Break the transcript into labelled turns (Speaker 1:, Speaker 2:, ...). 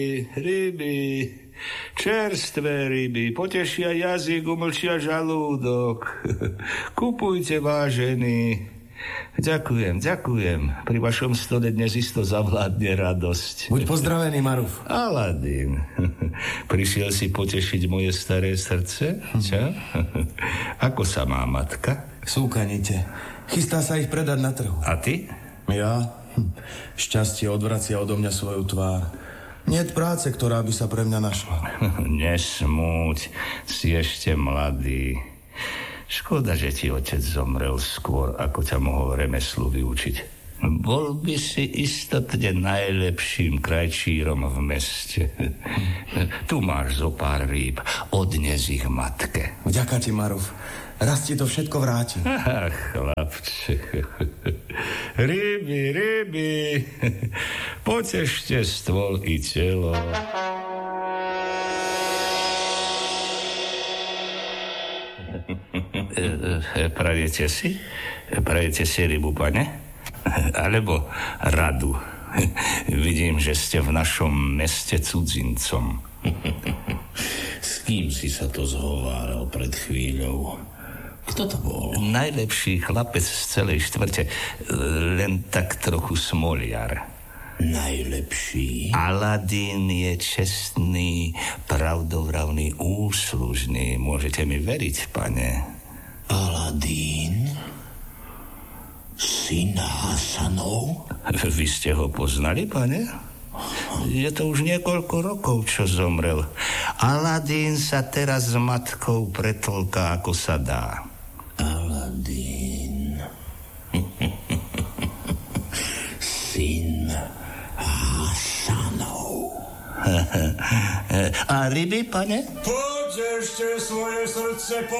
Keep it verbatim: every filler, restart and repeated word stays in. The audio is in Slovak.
Speaker 1: Ryby, čerstvé ryby, potešia jazyk, umlčia žalúdok. Kupujte, vážení. Ďakujem, ďakujem. Pri vašom stole dnes isto zavládne radosť.
Speaker 2: Buď pozdravený, Maruf.
Speaker 1: Aladín, prišiel si potešiť moje staré srdce? Čo? Ako sa má matka?
Speaker 2: Súkanite. Chystá sa ich predať na trhu.
Speaker 1: A ty?
Speaker 2: Ja? Šťastie odvracia odo mňa svoju tvár. Niet práce, ktorá by sa pre mňa našla.
Speaker 1: Nesmúť, si ešte mladý. Škoda, že ti otec zomrel skôr, ako ťa mohol remeslu vyučiť. Bol by si istotne najlepším krajčírom v meste. Tu máš zo pár rýb, odnes ich matke.
Speaker 2: Vďaka ti, Maruf. Raz ti to všetko vráti.
Speaker 1: Ach, chlapče. Ryby, ryby. Potešte stôl i telo. Prajete si? Prajete si rybu, pane? Alebo radu? Vidím, že ste v našom meste cudzincom.
Speaker 3: S kým si sa to zhováral pred chvíľou? Kto to bol?
Speaker 1: Najlepší chlapec z celej štvrte, len tak trochu smoliar.
Speaker 3: Najlepší?
Speaker 1: Aladín je čestný, pravdovravný, úslužný. Môžete mi veriť, pane?
Speaker 3: Aladín? Syn Hasanov?
Speaker 1: Vy ste ho poznali, pane? Je to už niekoľko rokov, čo zomrel. Aladín sa teraz s matkou pretolká, ako sa dá.
Speaker 3: Aladín. Syn Hasanov.
Speaker 1: A ryby, pane?
Speaker 2: Poď ešte svoje srdce po